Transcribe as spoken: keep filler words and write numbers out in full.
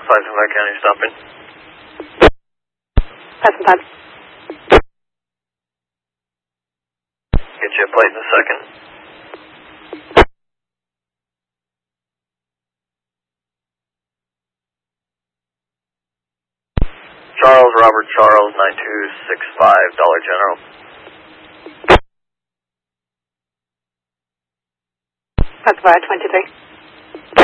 five County, stopping. Passing time. Get you a plate in a second. Charles, Robert Charles, nine two six five, Dollar General. That's by twenty-three.